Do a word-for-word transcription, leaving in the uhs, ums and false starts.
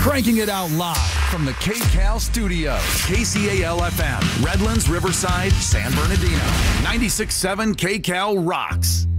Cranking it out live from the K-Cal studio. K C A L F M, Redlands, Riverside, San Bernardino. ninety-six point seven K-Cal rocks.